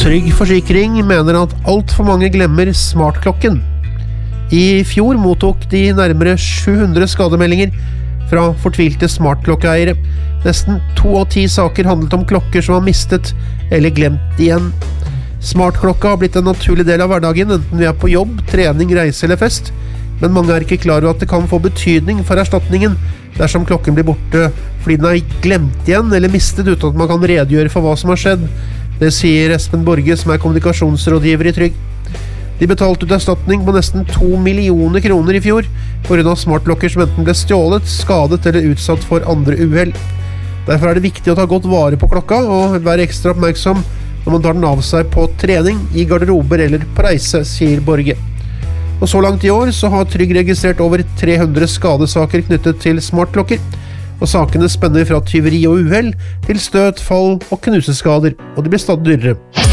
Trygg Forsikring mener at alt for mange glemmer smartklokken. I fjor mottok de nærmere 700 skademeldinger fra fortvilte smartklokkeeiere. Nesten 2 av 10 saker handlet om klokker som var mistet eller glemt igjen. Smartklokka har blitt en naturlig del av hverdagen, enten vi er på jobb, trening, reise eller fest. Men mange er ikke klar over at det kan få betydning for erstatningen dersom klokken blir borte fordi den er glemt igjen eller mistet uten at man kan redegjøre for hva som har skjedd. Det sier Espen Borge, som er kommunikasjonsrådgiver i Trygg. De betalte ut erstatning på nesten 2 millioner kroner i fjor på grunn av smartklokker som enten ble stjålet, skadet eller utsatt for andre uhell. Derfor er det viktig å ta godt vare på klokka og være ekstra oppmerksom når man tar den av seg på trening, i garderober eller på reise, sier Borge. Og så langt i år så har Trygg registrert over 300 skadesaker knyttet til smartklokker, og sakene spenner fra tyveri og uhell til støt, fall og knuseskader, og det blir stadig dyrere.